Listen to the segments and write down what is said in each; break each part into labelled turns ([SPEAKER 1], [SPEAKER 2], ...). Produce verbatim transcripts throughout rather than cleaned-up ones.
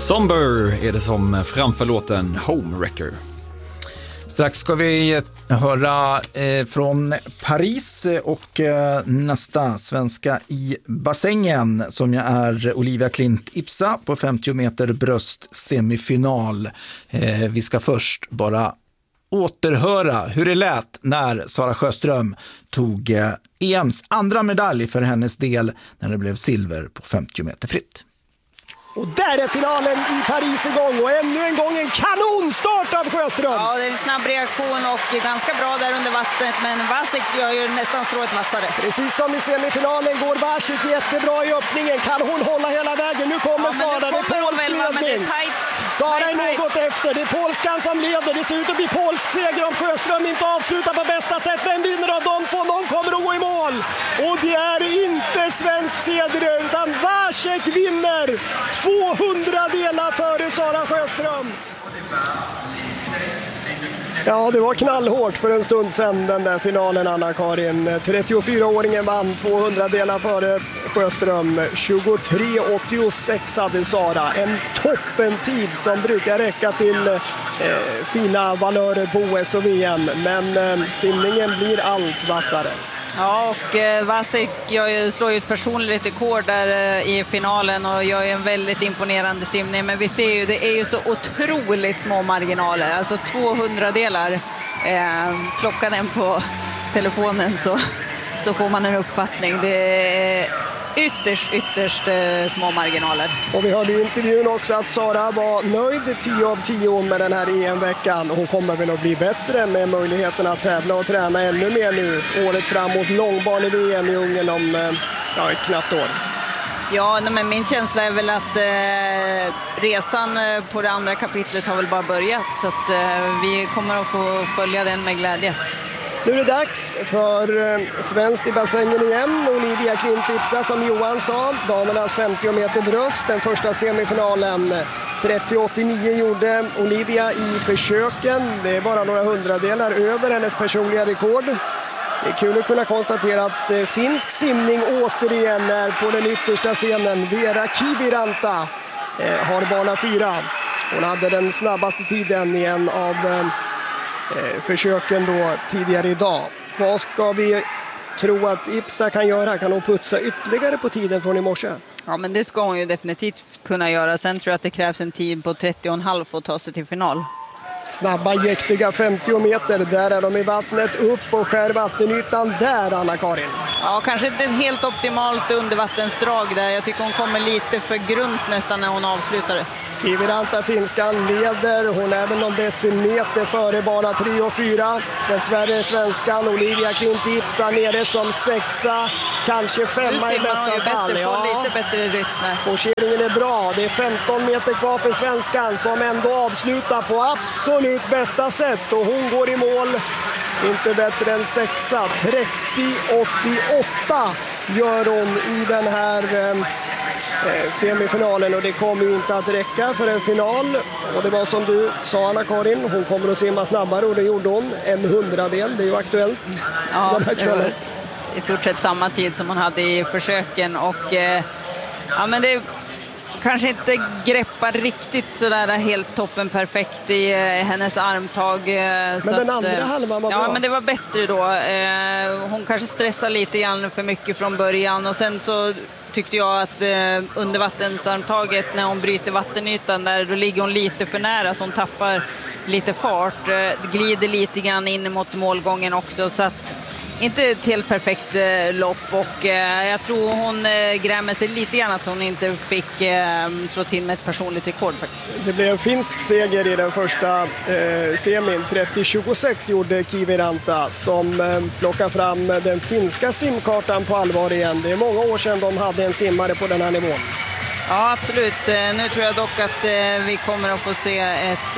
[SPEAKER 1] Somber är det som framför låten Homewrecker.
[SPEAKER 2] Strax ska vi höra eh, från Paris och eh, nästa svenska i bassängen som jag är Olivia Klint Ipsa på femtio meter bröst semifinal. Eh, vi ska först bara återhöra hur det lät när Sara Sjöström tog eh, E M:s andra medalj för hennes del när det blev silver på femtio meter fritt.
[SPEAKER 3] Och där är finalen i Paris igång och ännu en gång en kanonstart av Sjöström.
[SPEAKER 4] Ja, det är en snabb reaktion och ganska bra där under vattnet, men Vasek gör ju nästan strået vassare.
[SPEAKER 3] Precis som i semifinalen går Vasek jättebra i öppningen. Kan hon hålla hela vägen? Nu kommer ja, Sara, det är polsk ledning. Sara är något efter, det är polskan som leder. Det ser ut att bli polsk seger om Sjöström inte avslutar på bästa sätt. Vem vinner av de två? De kommer att gå i mål. Och det är inte svensk seger utan Vasek vinner. tvåhundra delar före Sara Sjöström. Ja, det var knallhårt för en stund sedan den där finalen, Anna-Karin. trettiofyraåringen vann tvåhundra delar före Sjöström. tjugotre åttiosex hade Sara. En toppentid som brukar räcka till eh, fina valörer på O S och V M. Men eh, simningen blir allt vassare.
[SPEAKER 4] Ja, och eh, Vasek jag slår ju ett personligt rekord där eh, i finalen och gör ju en väldigt imponerande simning. Men vi ser ju, det är ju så otroligt små marginaler. Alltså tvåhundra delar. Eh, klockan den på telefonen så, så får man en uppfattning. Det är ytterst, ytterst eh, små marginaler.
[SPEAKER 3] Och vi hörde i intervjun också att Sara var nöjd tio av tio med den här E M-veckan. Hon kommer väl att bli bättre med möjligheten att tävla och träna ännu mer nu. Året framåt långbane-V M i Ungern om eh, ja, ett knappt år.
[SPEAKER 4] Ja, men min känsla är väl att eh, resan på det andra kapitlet har väl bara börjat. Så att eh, vi kommer att få följa den med glädje.
[SPEAKER 3] Nu är det dags för eh, svenskt i bassängen igen. Olivia Klint Ipsa som Johan sa. Damernas femtio meter bröst. Den första semifinalen. trettio åttionio gjorde Olivia i försöken. Det är bara några hundradelar över hennes personliga rekord. Det är kul att kunna konstatera att eh, finsk simning återigen är på den yttersta scenen. Vera Kiviranta eh, har bana fyra. Hon hade den snabbaste tiden i en av... Eh, försöken då tidigare idag. Vad ska vi tro att Ipsa kan göra? Kan hon putsa ytterligare på tiden från i morse?
[SPEAKER 4] Ja, men det ska hon ju definitivt kunna göra. Sen tror jag att det krävs en tid på trettio och en halv för att ta sig till final.
[SPEAKER 3] Snabba, jäktiga femtio meter. Där är de i vattnet. Upp och skär vattenytan där, Anna-Karin.
[SPEAKER 4] Ja, kanske inte helt optimalt undervattensdrag där. Jag tycker hon kommer lite för grunt nästan när hon avslutar det.
[SPEAKER 3] Kiviranta finskan leder. Hon är väl någon decimeter före bana tre och fyra. Dessvärre svenskan Olivia Klint Ipsa nere som sexa. Kanske femma i bästa fall.
[SPEAKER 4] Bättre, ja. Får lite bättre rytm.
[SPEAKER 3] Forceringen är bra. Det är femton meter kvar för svenskan som ändå avslutar på absolut bästa sätt. Och hon går i mål. Inte bättre än sexa. trettio åttioåtta gör hon i den här... Eh, semifinalen och det kommer ju inte att räcka för en final och det var som du sa, Anna-Karin, hon kommer att simma snabbare och det gjorde hon, en hundradel, det är ju aktuellt.
[SPEAKER 4] Ja, det var i stort sett samma tid som hon hade i försöken och eh, ja, men det kanske inte greppar riktigt sådär helt toppen perfekt i eh, hennes armtag. Eh,
[SPEAKER 3] men
[SPEAKER 4] så
[SPEAKER 3] den
[SPEAKER 4] att,
[SPEAKER 3] andra
[SPEAKER 4] eh,
[SPEAKER 3] halvan var
[SPEAKER 4] ja,
[SPEAKER 3] bra.
[SPEAKER 4] Ja, men det var bättre då. Eh, hon kanske stressar lite grann för mycket från början och sen så tyckte jag att eh, undervattensarmtaget när hon bryter vattenytan där, då ligger hon lite för nära så hon tappar lite fart. Eh, glider lite grann in mot målgången också så att inte ett helt perfekt eh, lopp och eh, jag tror hon eh, grämer sig lite grann att hon inte fick eh, slå till med ett personligt rekord faktiskt.
[SPEAKER 3] Det blev en finsk seger i den första eh, semin. trettio tjugosex gjorde Kiviranta som eh, plockar fram den finska simkartan på allvar igen. Det är många år sedan de hade en simmare på den här nivån.
[SPEAKER 4] Ja, absolut. Nu tror jag dock att eh, vi kommer att få se ett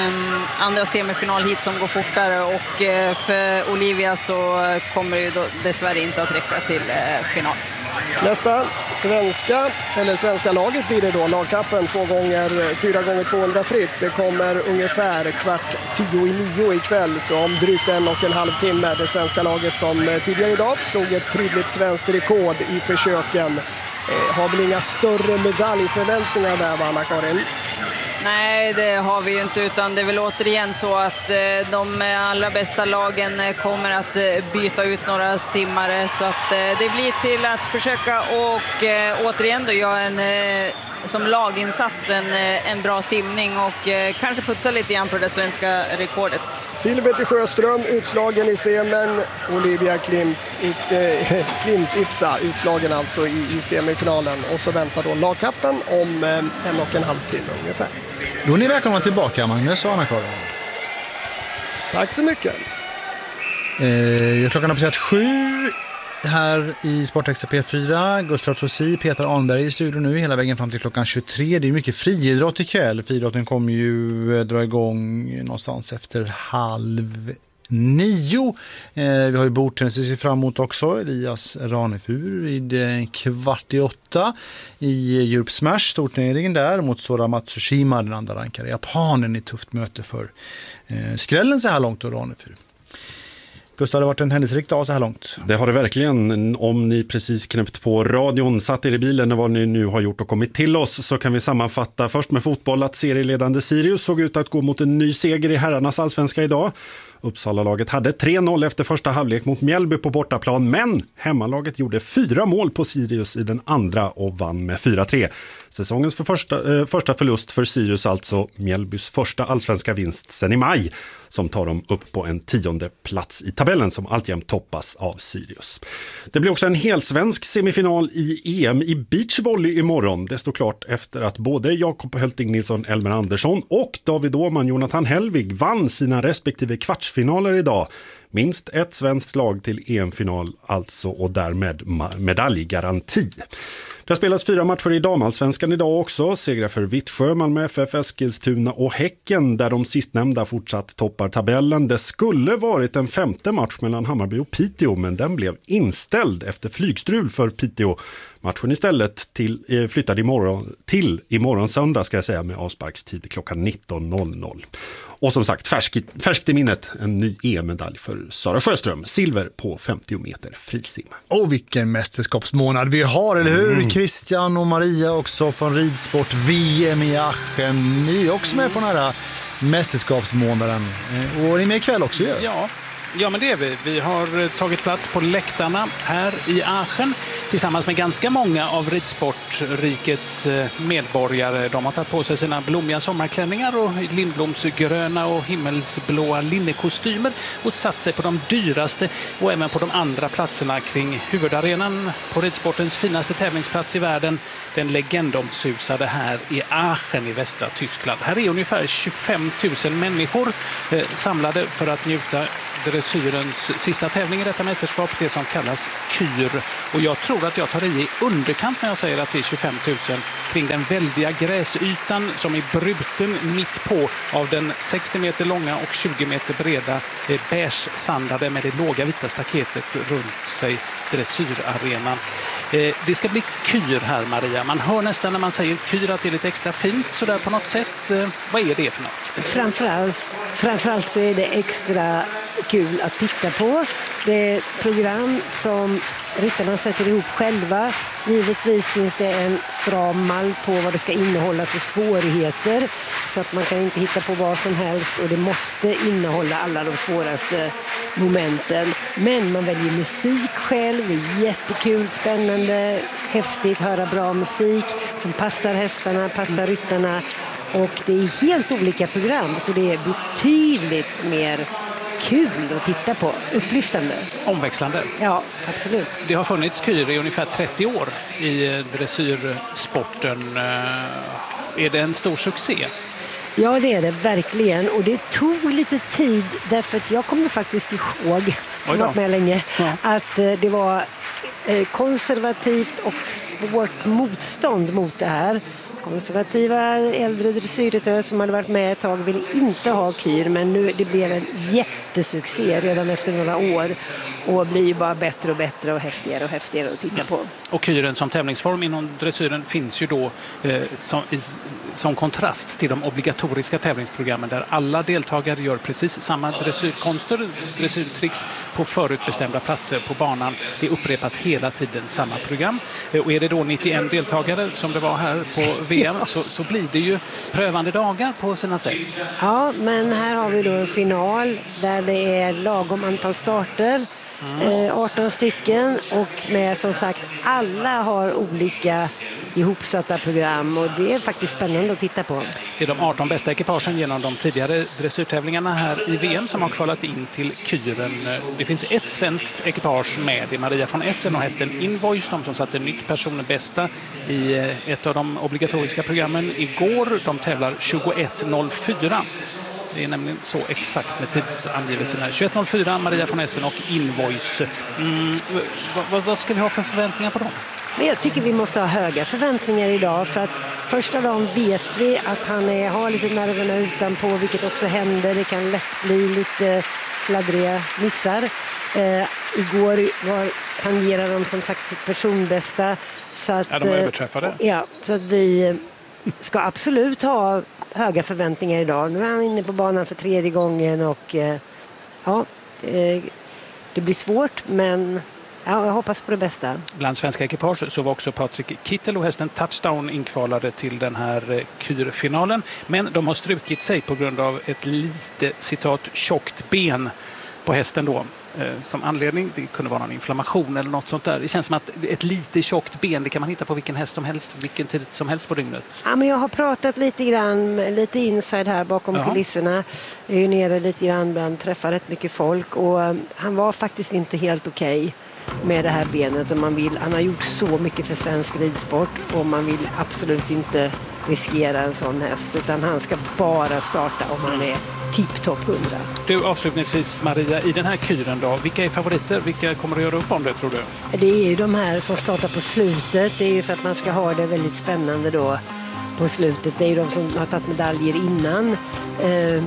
[SPEAKER 4] eh, andra semifinal hit som går fortare och eh, för Olivia så kommer det ju då dessvärre inte att räcka till eh, final.
[SPEAKER 3] Nästa svenska, eller svenska laget blir det då, lagkappen två gånger, fyra gånger tvåhundra fritt. Det kommer ungefär kvart tio i nio ikväll, så om drygt en och en halv timme. Det svenska laget som tidigare idag slog ett prydligt svenskt rekord i försöken. Eh, har väl inga större medaljförväntningar där, va, Anna-Karin?
[SPEAKER 4] Nej, det har vi ju inte, utan det är väl återigen så att eh, de allra bästa lagen eh, kommer att eh, byta ut några simmare, så att eh, det blir till att försöka och eh, återigen då göra en eh, som laginsats en, eh, en bra simning och eh, kanske putsa lite grann på det svenska rekordet.
[SPEAKER 3] Silver till Sjöström, utslagen i semin. Olivia Klint, eh, Klint Ipsa, utslagen alltså i, i semifinalen. Och så väntar då lagkappen om eh, en och en halv timme ungefär.
[SPEAKER 5] Då är ni välkomna tillbaka, Magnus och Anna-Karin.
[SPEAKER 3] Tack så mycket.
[SPEAKER 5] Eh, klockan har passerat sju här i Sportextra P fyra. Gustav Tossi, Peter Arnberg i studion nu hela vägen fram till klockan tjugotre. Det är mycket friidrott ikväll. Friidrotten kommer ju eh, dra igång någonstans efter halv nio. Eh, vi har ju bordtennis att se fram emot också. Elias Ranefur vid eh, kvart i åtta i Europe Smash, storturneringen där mot Sora Matsushima, den andra rankade japanen, i tufft möte för eh, skrällen så här långt och Ranefur. Gustav, det har varit en händelserik dag så här långt.
[SPEAKER 6] Det har det verkligen. Om ni precis knäppt på radion, satt er i bilen och vad ni nu har gjort och kommit till oss, så kan vi sammanfatta först med fotboll att serieledande Sirius såg ut att gå mot en ny seger i herrarnas allsvenska idag. Uppsala-laget hade tre noll efter första halvlek mot Mjällby på bortaplan, men hemmalaget gjorde fyra mål på Sirius i den andra och vann med fyra tre. Säsongens för första, eh, första förlust för Sirius, alltså Mjällbys första allsvenska vinst sedan i maj, som tar dem upp på en tionde plats i tabellen som alltjämt toppas av Sirius. Det blir också en helsvensk semifinal i E M i beachvolley imorgon. Det står klart efter att både Jakob Hölting Nilsson, Elmer Andersson och David Åhman, Jonathan Hellvig vann sina respektive kvartsfinaler idag. Minst ett svenskt lag till E M-final alltså, och därmed medaljgaranti. Det spelas fyra matcher i damallsvenskan idag också. Segrar för Vittsjö, Malmö F F, Eskilstuna och Häcken, där de sistnämnda fortsatt toppar tabellen. Det skulle varit en femte match mellan Hammarby och Piteå, men den blev inställd efter flygstrul för Piteå. Matchen istället till, eh, flyttade imorgon, till imorgon söndag ska jag säga, med avsparkstid klockan nitton noll noll. Och som sagt, färskt, färskt i minnet, en ny E M-medalj för Sara Sjöström. Silver på femtio meter frisim.
[SPEAKER 5] Och vilken mästerskapsmånad vi har, eller hur? Mm. Christian och Maria också från ridsport V M i Aachen. Ni är också med på den här mästerskapsmånaden. Och är ni med ikväll också? Ju?
[SPEAKER 7] Ja. Ja, men det är vi. Vi har tagit plats på läktarna här i Aachen tillsammans med ganska många av ridsportrikets medborgare. De har tagit på sig sina blommiga sommarklänningar och lindblomsgröna och himmelsblåa linnekostymer och satt sig på de dyraste och även på de andra platserna kring huvudarenan på ridsportens finaste tävlingsplats i världen, den legendomsusade här i Aachen i västra Tyskland. Här är ungefär tjugofem tusen människor eh, samlade för att njuta dressyrens sista tävling i detta mästerskap, det som kallas kyr. Och jag tror att jag tar i underkant när jag säger att det är tjugofem tusen kring den väldiga gräsytan som är bruten mitt på av den sextio meter långa och tjugo meter breda eh, beige-sandade med det låga vita staketet runt sig, dressyrarenan. Eh, det ska bli kyr här, Maria. Man hör nästan när man säger kyr att det är lite extra fint så där på något sätt. Eh, vad är det för något?
[SPEAKER 8] Framförallt, framförallt så är det extra kul att titta på. Det är ett program som ryttarna sätter ihop själva. Givetvis finns det en stram mall på vad det ska innehålla för svårigheter, så att man kan inte hitta på vad som helst, och det måste innehålla alla de svåraste momenten. Men man väljer musik själv. Det är jättekul, spännande, häftigt, höra bra musik som passar hästarna, passar ryttarna. Och det är helt olika program, så det är betydligt mer kul att titta på. Upplyftande.
[SPEAKER 7] Omväxlande.
[SPEAKER 8] Ja, absolut.
[SPEAKER 7] Det har funnits kyr i ungefär trettio år i dressyrsporten. Är det en stor succé?
[SPEAKER 8] Ja, det är det verkligen. Och det tog lite tid, därför att jag kommer faktiskt ihåg, jag har varit med länge, ja. att det var konservativt och svårt motstånd mot det här. Konservativa äldre dressyrryttare som hade varit med ett tag ville inte ha kyr, men nu det blev en jättesuccé redan efter några år. och blir ju bara bättre och bättre och häftigare och häftigare att titta på.
[SPEAKER 7] Och kyren som tävlingsform inom dressyren finns ju då eh, som, i, som kontrast till de obligatoriska tävlingsprogrammen där alla deltagare gör precis samma dressyrkonster, dressyrtricks på förutbestämda platser på banan. Det upprepas hela tiden samma program. Eh, och är det då nittioen deltagare som det var här på V M så, så blir det ju prövande dagar på sina sätt.
[SPEAKER 8] Ja, men här har vi då en final där det är lagom antal starter. Mm. arton stycken och med som sagt alla har olika ihopsatta program och det är faktiskt spännande att titta på.
[SPEAKER 7] Det är de arton bästa ekipagen genom de tidigare dressyrtävlingarna här i V M som har kvalat in till kyren. Det finns ett svenskt ekipage med, det är Maria von Essen och hästen Invoice, de som satte nytt personbästa i ett av de obligatoriska programmen igår. De tävlar tjugoett noll fyra. Det är nämligen så exakt med tidsangivelserna. tjugoett noll fyra, Maria von Essen och Invoice. Mm, vad, vad ska vi ha för förväntningar på dem?
[SPEAKER 8] Men jag tycker vi måste ha höga förväntningar idag för att första dagen vet vi att han är, har lite nerverna utanpå, vilket också händer. Det kan lätt bli lite fladdriga missar. Eh, igår var, tangerade de som sagt sitt personbästa. Så att,
[SPEAKER 7] ja, de var överträffade.
[SPEAKER 8] Ja, så att vi ska absolut ha höga förväntningar idag. Nu är han inne på banan för tredje gången och eh, ja, eh, det blir svårt men ja, jag hoppas på det bästa.
[SPEAKER 7] Bland svenska ekipage så var också Patrik Kittel och hästen Touchdown inkvalade till den här kyrfinalen. Men de har strukit sig på grund av ett lite citat tjockt ben på hästen då. Som anledning, det kunde vara någon inflammation eller något sånt där. Det känns som att ett lite tjockt ben, det kan man hitta på vilken häst som helst, vilken tid som helst på dygnet.
[SPEAKER 8] Ja, men jag har pratat lite grann, lite inside här bakom Jaha. kulisserna. Jag är ju nere lite grann bland, träffar rätt mycket folk och han var faktiskt inte helt okej okay med det här benet. Och man vill, han har gjort så mycket för svensk ridsport och man vill absolut inte riskera en sån häst utan han ska bara starta om han är tipptopp hundra.
[SPEAKER 7] Du, avslutningsvis Maria, i den här kyren då, vilka är favoriter? Vilka kommer att göra upp om det tror du?
[SPEAKER 8] Det är ju de här som startar på slutet. Det är ju för att man ska ha det väldigt spännande då på slutet. Det är ju de som har tagit medaljer innan. Eh,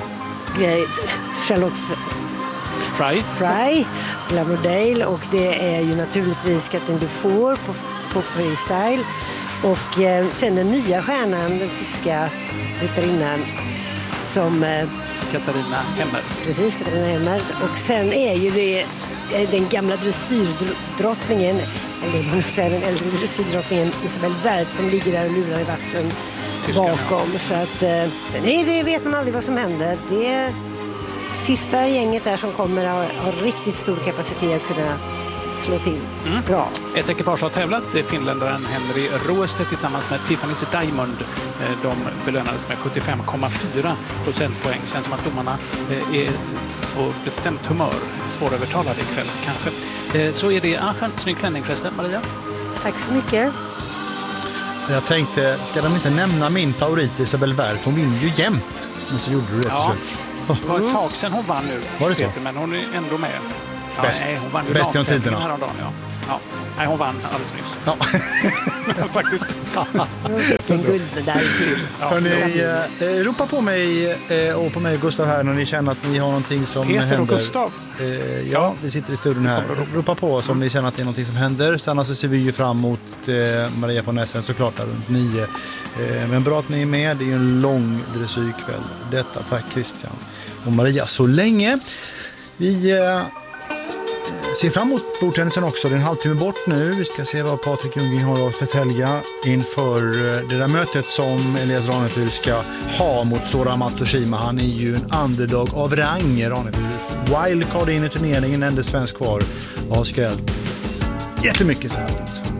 [SPEAKER 8] Charlotte
[SPEAKER 7] Fry,
[SPEAKER 8] Fry Glamourdale och det är ju naturligtvis Catherine Dufour på, på freestyle. Och eh, sen den nya stjärnan, den tyska ryttarinnan som eh,
[SPEAKER 7] Katarina Hemmer.
[SPEAKER 8] Precis, Katarina Hemmer. Och sen är ju det den gamla dressyrdrottningen, eller man ska säga den äldre dressyrdrottningen Isabelle Werth som ligger där och lurar i vassen Tyskan, bakom. Ja. Så att eh, sen är det, vet man aldrig vad som händer. Det är sista gänget där som kommer att ha riktigt stor kapacitet att kunna slå till. Mm. Bra.
[SPEAKER 7] Ett ekipage har tävlat. Det är finländaren Henry Roeste tillsammans med Tiffany's Diamond. De belönades med sjuttiofem komma fyra procentpoäng. Känns som att domarna är på bestämt humör. Svårövertalade ikväll kanske. Så är det Aachen. Snygg klänning förresten, Maria.
[SPEAKER 8] Tack så mycket.
[SPEAKER 5] Jag tänkte, ska de inte nämna min favorit Isabelle Werth? Hon vinner ju jämt. Men så gjorde du det
[SPEAKER 7] ja.
[SPEAKER 5] till slut.
[SPEAKER 7] Det var ett tag sedan hon vann nu.
[SPEAKER 5] Var det så?
[SPEAKER 7] Peter, men hon är ändå med. Ja,
[SPEAKER 5] Bäst.
[SPEAKER 7] Nej, hon vann ju
[SPEAKER 5] Bäst genom tiderna.
[SPEAKER 7] Häromdagen, ja. Ja. Nej, hon vann alldeles nyss.
[SPEAKER 5] Ja.
[SPEAKER 7] Faktiskt.
[SPEAKER 8] En guldmedalj till.
[SPEAKER 5] Ja. Hörrni, eh, ropa på mig eh, och på mig och Gustav här när ni känner att ni har någonting som
[SPEAKER 7] Peter
[SPEAKER 5] händer.
[SPEAKER 7] och Gustav.
[SPEAKER 5] Eh, ja, vi sitter i studion här. Ropa på oss om ni känner att det är någonting som händer. Sen så ser vi ju fram emot eh, Maria von Essen såklart där runt nio. Eh, men bra att ni är med. Det är en lång dressyrkväll. Detta, tack Christian och Maria så länge. Vi eh, ser fram emot bordtennisen också. Det är en halvtimme bort nu. Vi ska se vad Patrik Ljunggren har att förtälja inför det där mötet som Elias Ranepyr ska ha mot Sora Matsushima. Han är ju en underdog av rang, Ranepyr. Wildcard in i turneringen, enda svensk kvar. Och har skrällt jättemycket så här.